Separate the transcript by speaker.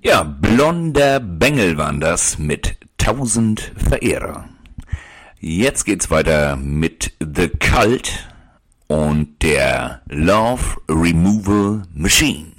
Speaker 1: Ja, blonder Bengel waren das mit 1000 Verehrer. Jetzt geht's weiter mit The Cult und der Love Removal Machine.